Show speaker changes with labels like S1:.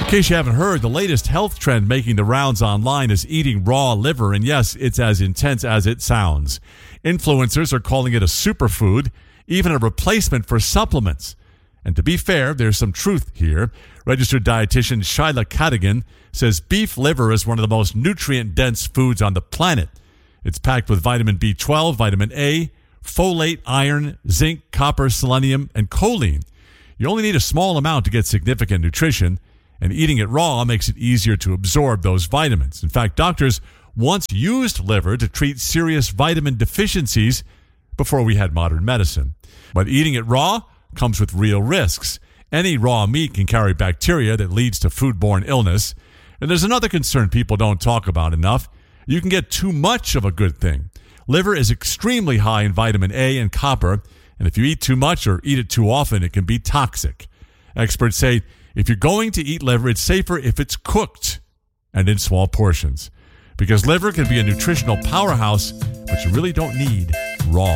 S1: In case you haven't heard, the latest health trend making the rounds online is eating raw liver, and yes, it's as intense as it sounds. Influencers are calling it a superfood, even a replacement for supplements. And to be fair, there's some truth here. Registered dietitian Shyla Cadigan says beef liver is one of the most nutrient-dense foods on the planet. It's packed with vitamin B12, vitamin A, folate, iron, zinc, copper, selenium, and choline. You only need a small amount to get significant nutrition, and eating it raw makes it easier to absorb those vitamins. In fact, doctors once used liver to treat serious vitamin deficiencies before we had modern medicine. But eating it raw comes with real risks. Any raw meat can carry bacteria that leads to foodborne illness. And there's another concern people don't talk about enough. You can get too much of a good thing. Liver is extremely high in vitamin A and copper, and if you eat too much or eat it too often, it can be toxic. Experts say if you're going to eat liver, it's safer if it's cooked and in small portions, because liver can be a nutritional powerhouse, but you really don't need raw.